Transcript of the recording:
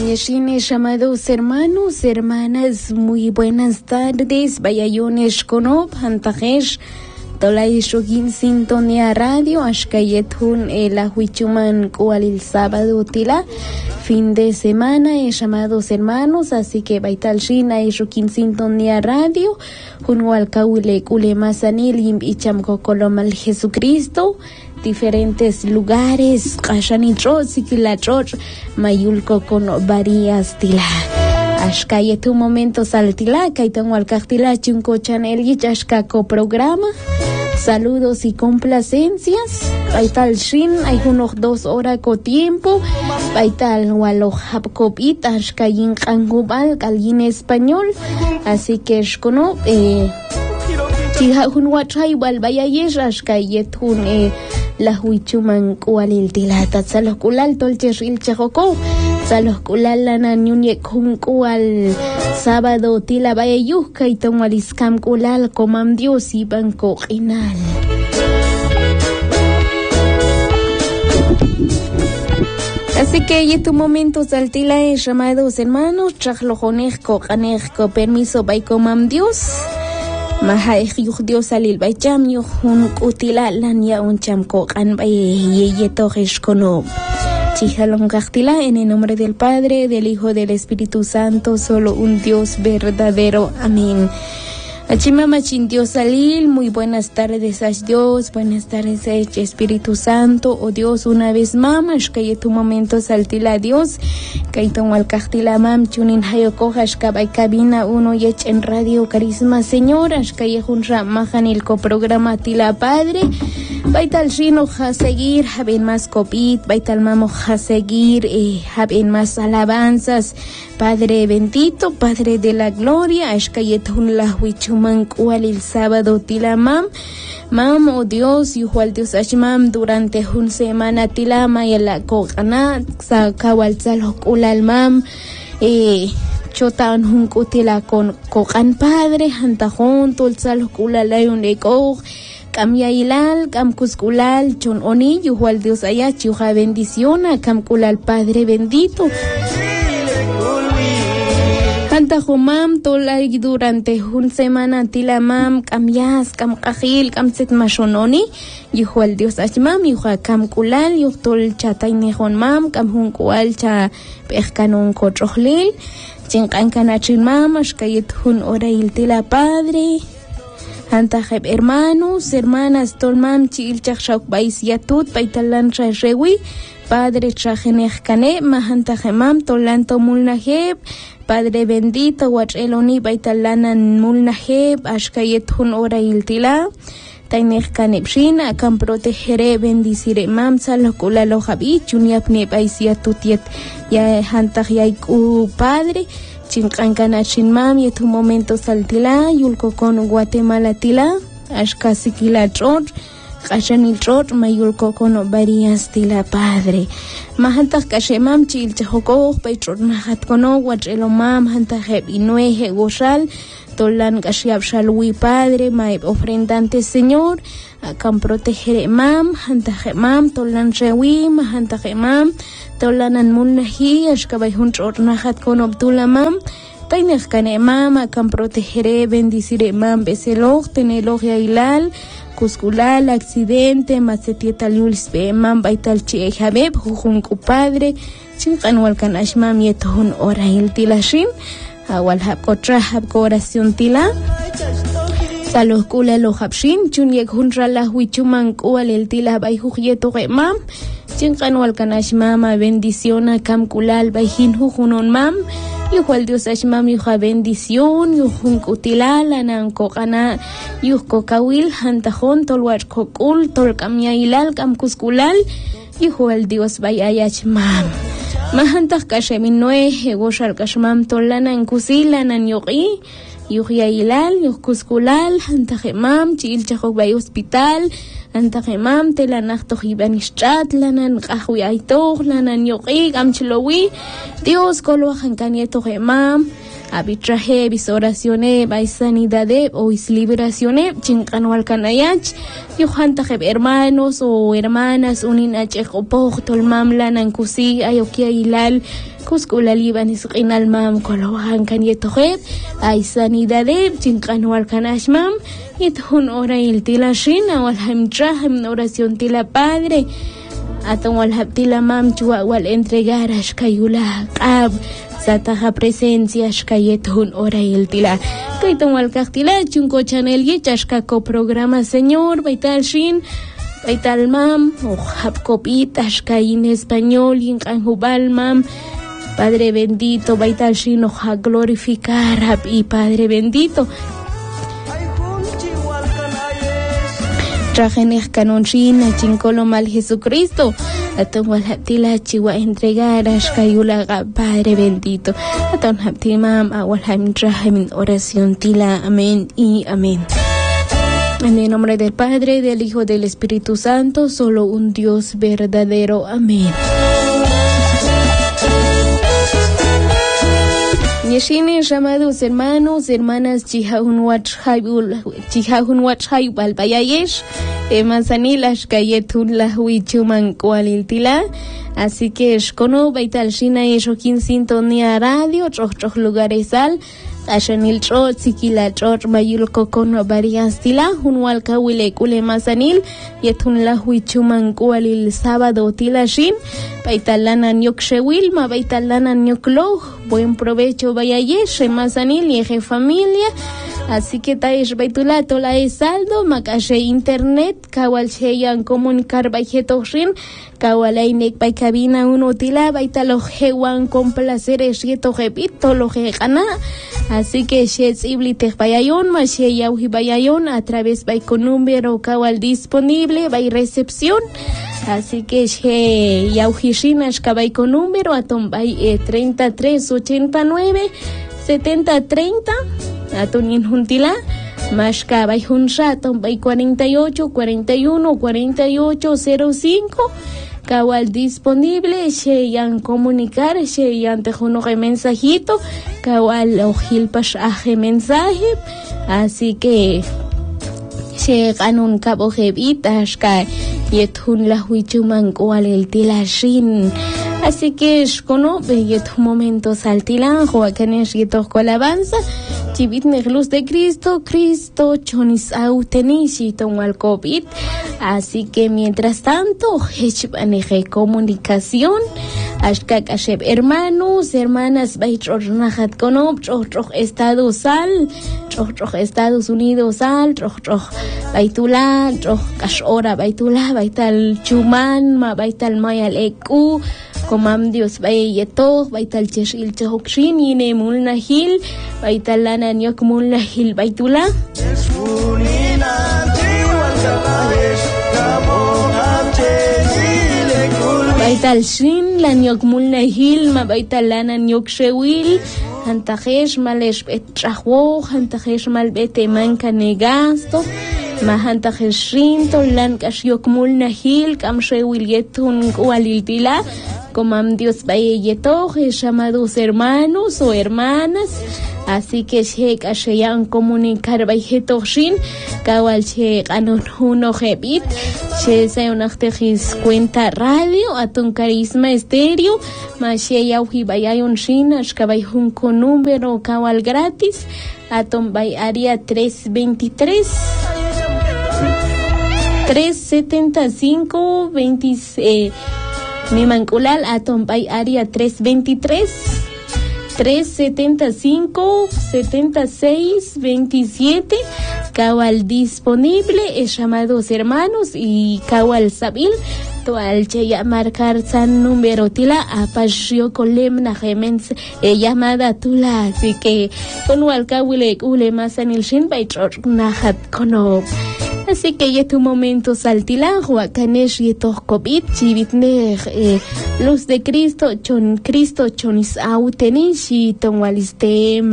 Mayashines, amados hermanos, hermanas, muy buenas tardes. Bayayones Konob, Hantajesh, Tolaishokin Sintonía Radio, Ashkayetun, la Huichuman, cual el sábado tila, fin de semana, amados hermanos, así que Baital Shina, Shokin Sintonía Radio, Junwal Kawile, Kule Masanil, Icham Kokolomal Jesucristo, diferentes lugares, Kashanichot, Sikilachoch, Mayulco con varias tila. Ashkaya tu momento saltila, Kaitan Walkachtila, Chunko Chanel y Ashkako programa. Saludos y complacencias. Baital Shin, hay unos 2 horas con tiempo. Baital Walo Hapkopita, Ashkayin Kangubal, alguien español. Así que Shkono, Tija Hunwachay, Walbayayesh, Ashkayetun, la huichuman kualil tilata salos kulal tolcheril chajoko salos kulal lana nyunye kun kual sábado tila bayayuska y tomaliskam kulal komam Dios y banco inal. Así que en tu momento saltila llamados hermanos chajlojonejko kanejko permiso bay komam Dios. Mahaej Dios alil baycham yuhun utila lanya unchamko kan bay yetojesh kono. Chijalon kachtila en el nombre del Padre, del Hijo, del Espíritu Santo, solo un Dios verdadero. Amén. Achimamachin Dios alil, muy buenas tardes a Dios, buenas tardes a Espíritu Santo, oh Dios, una vez más, que tu momento saltila Dios, que tu malcachtila mam, chunin hayokojas, kabay cabina uno yech en Radio Carisma, Señor, que yehunra majanil programa tila Padre, baital shino a seguir, haben más copit, baital mamo a seguir, haben más alabanzas, Padre bendito, Padre de la gloria, ashkayetun la huichuman cual el sábado tila mam, oh Dios, yuhual Dios ashmam, durante un semana tila mayala kokana, sa kawal salok ulal mam, chotan hun kutila con kokan Padre, hantajón, tol salok ulal ayun ekoj, Kam yailal, kam kuskulal, chon oni, yuhual Dios ayach, yuha bendiciona, kam kulal Padre bendito. Hanta humam tolay durante un semana tila mam, kam yas, kam kahil, kam set mashononi, yuhual Dios achmam, yuha kam kulal, yuh tol chatay nehon mam, kam hun kual cha pehkanon kotrohlil, chinkan kanachin mam, ashkayet hun orail tila Padre. Hantajeb hermanos, hermanas, tolmam chil chakshak bais yatut baitalan rewi, Padre chajenech kane, mahantajemam tolanto mulnajeb, Padre bendito, wacheloni baitalanan mulnajeb, ashkayet hun ora iltila, tainech kanepshin, akan protegere, bendicire mam, salokula lojabi, chunyapne bais yatutiet, ya hantaj yaiku Padre, Chinkankanachin mam y tu momento saltila yulko con Guatemala tila ashkasikila trot kashanil trot mayulko con varias tila Padre mahantak kashemam chil chahoko paitrot mahat kono wachelo mam hantajeb inueje goshal tolan kashiab shalwi Padre maib ofrendante Señor akan proteger mam hantaje mam tolan rewi mahantaje mam tolanan munnahi ashkabay huntrot nahat kon obtula mam tainech kane mam akan protegeré bendiciré mam beseloj teneloj yailal kuskulal accidente masetietal yulsbe mam baital chi habeb jujunku Padre chinkan walkan ashmam yetohun orail tilashin awal hab kotra hab oración tila salos kula lo habshin chunyek hunra la huichuman kual el tila bay hujyeto mam Chinkan walkan ashmama bendiciona kam kulal bayhin hujunon mam yuhual Dios ashmam yuha bendición yuhun kutilala nan kokana yuh kokawil hantajón tolwach kokul tol kam yailal kam kuskulal yuhual Dios bayayach mam mahantaj kashemin noeje goshal kashmam tolanan kusilanan yoqi yuh yailal yuh kuskulal hantaje mam chil chajok bay hospital Antajemam te lanachto hibanishchat lanan kahwi aito lanan yoqig amchilowi Dios koloajan kanieto gemam arbitraje bis oraciones by sanidade o is liberaciones chinkan walkanayach yuhantajeb hermanos o hermanas unin achejopoj tolmam lanan kusi ayokia ilal Cusculaliban is inal mam kolohan kan yetohet ay sanidadeb chinkan wal kanash mam ithun ora il tila shina wal hamtraham oración tila padre atong wal haptila mam chua wal entregar ashkayula qab sataha presencia ashkayethun ora il tila kaitong wal kaktila chunko channel ye chashkako programa señor baital shin baital mam o hapkopit ashkay en español y en kanjubal mam. Padre bendito, baital shino ha glorificar y Padre bendito. Trajenes canon shina chincolo mal Jesucristo. Aton wal haptila chiwa entregar ashkayula Padre bendito. Aton haptimam awal ham trajem oración tila. Amén y amén. En el nombre del Padre, del Hijo, del Espíritu Santo, solo un Dios verdadero. Amén. Yeshines, llamados hermanos, hermanas, chihahun wachhay balbayayesh, manzanilash gayetun la huichuman kualiltila. Así que shkono baital shina yeshokin sintonía radio, choch lugares al, ashanil chot, sikila chot, mayul kokon varias tila, hunwal kawile kule manzanil, yetun la huichuman kualil sábado tila shin, baitalana nyok shewil, ma baitalana nyok lo. Buen provecho vaya yesh, manzanil y familia. Así que taish baitulato la saldo, makashe internet, kawal sheyan comunicar baijetoshin, kawal ainek bai cabina uno tila, baitalo hewan con placeres yeto repito lo gana. Así que shes iblitech bayayon, ma sheyauhi bayayon, a través bai con número kawal disponible, bai recepción. Así que she yaujishinash kabay con número atom bay 3389 7030 atonin juntila más kabay hunsha atom bay 48 41 48 05 kawal disponible she yan comunicar she yan tejuno mensajito kawal ojilpash aje mensaje. Así que she kanun kabo jebitas ka yethun la huichuman kual el tilashin. Así que shkono yet momentos al tilan joacanes yetos alabanza chivit luz de Cristo chonis autenishi tonwal COVID. Así que mientras tanto hechbaneje comunicación ashka kasheb hermanos hermanas baitrornahat konob troch Estados al troch Estados Unidos al troch baitula troch kashora baitula baital chuman ma baital mayal eku komam Dios bayeto baital cheshil chokshin yine mulna hil baital lana nyok mulna hil baitula baital shin la nyok mulna hil ma baital lana nyok shewil hantajesh malesh betrahwo hantajesh mal bete manka negasto ma hantajesh shin tolan kashyok mulna hil kam shewil yetun kualiltila comam Dios bayeto llamados hermanos o hermanas. Así que she kashayan comunicar bayeto shin kawal she anon uno jebit she sayonachtegis cuenta radio atun carisma estéreo ma she yauhi bayayon shin ashkabayhun con número kawal gratis aton bay área 323 375 26 mi manculal aton bay área 323 375 76 27 Kawal disponible llamados hermanos y Kawal Sabil toal cheya marcar san número tila apasio kolem na gemens llamada tula. Así que con walkawile ule masanil shin baitror nahat kono. Así que ya tu momento saltila huacanesh y tohkobit chivitne luz de Cristo chon is autenish y tonwaliste